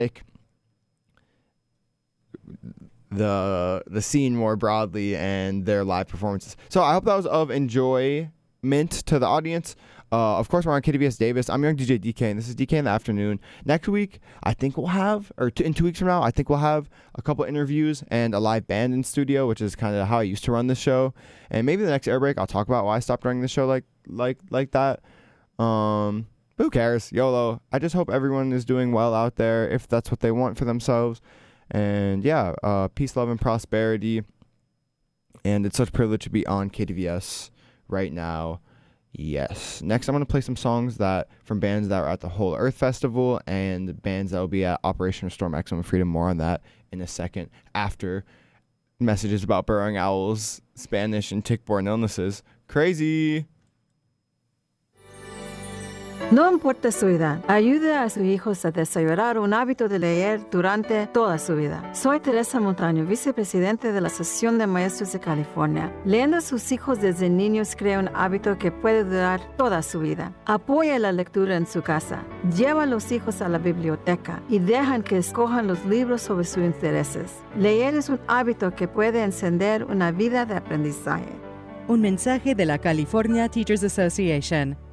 like the scene more broadly and their live performances. So I hope that was of enjoyment to the audience. Of course, we're on KDVS Davis. I'm Young DJ DK, and this is DK in the afternoon. Next week, I think we'll have, in 2 weeks from now, I think we'll have a couple interviews and a live band in studio, which is kind of how I used to run this show. And maybe the next air break, I'll talk about why I stopped running the show like that. But who cares? YOLO. I just hope everyone is doing well out there, if that's what they want for themselves. And yeah, peace, love, and prosperity. And it's such a privilege to be on KDVS right now. Yes. Next, I'm going to play some songs from bands that were at the Whole Earth Festival and bands that will be at Operation Restore Maximum Freedom. More on that in a second after messages about burrowing owls, Spanish, and tick-borne illnesses. Crazy. No importa su edad, ayude a sus hijos a desarrollar un hábito de leer durante toda su vida. Soy Teresa Montaño, vicepresidente de la Asociación de Maestros de California. Leyendo a sus hijos desde niños crea un hábito que puede durar toda su vida. Apoya la lectura en su casa. Lleva a los hijos a la biblioteca y dejan que escojan los libros sobre sus intereses. Leer es un hábito que puede encender una vida de aprendizaje. Un mensaje de la California Teachers Association.